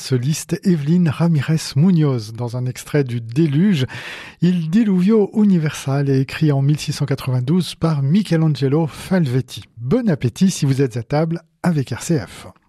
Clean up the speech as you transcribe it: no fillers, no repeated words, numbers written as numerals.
soliste Evelyn Ramirez Munoz dans un extrait du Déluge, Il Diluvio Universal, écrit en 1692 par Michelangelo Falvetti. Bon appétit si vous êtes à table avec RCF.